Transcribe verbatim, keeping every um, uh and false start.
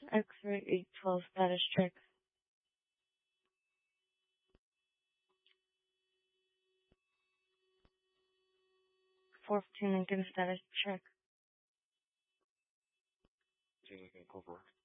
X-ray eight twelve status check. four fifteen Lincoln status check. Lincoln, go for it.